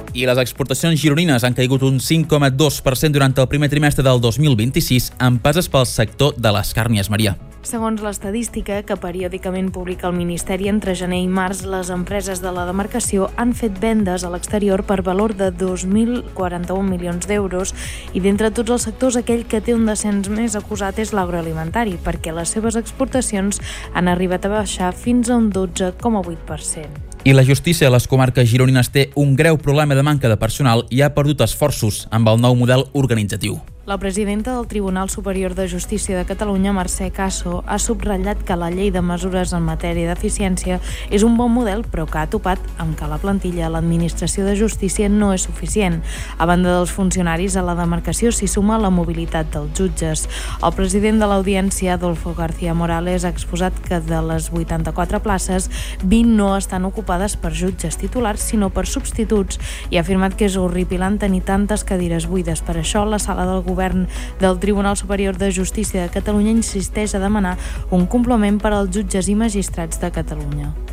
I les exportacions gironines han caigut un 5,2% durant el primer trimestre del 2026, empases pel sector de les càrnies, Maria. Segons l'estadística que periòdicament publica el Ministeri, entre gener i març les empreses de la demarcació han fet vendes a l'exterior per valor de 2.041 milions d'euros i d'entre tots els sectors aquell que té un descens més acusat és l'agroalimentari, perquè les seves exportacions han arribat a baixar fins a un 12,8%. I la justícia a les comarques gironines té un greu problema de manca de personal i ha perdut esforços amb el nou model organitzatiu. La presidenta del Tribunal Superior de Justícia de Catalunya, Mercè Caso, ha subratllat que la llei de mesures en matèria d'eficiència és un bon model, però que ha topat amb que la plantilla a l'administració de justícia no és suficient. A banda dels funcionaris, a la demarcació s'hi suma la mobilitat dels jutges. El president de l'Audiència, Adolfo García Morales, ha exposat que de les 84 places, 20 no estan ocupades per jutges titulars, sinó per substituts, i ha afirmat que és horripilant tenir tantes cadires buides. Per això, la sala del govern del Tribunal Superior de Justícia de Catalunya insisteix a demanar un complement per als jutges i magistrats de Catalunya.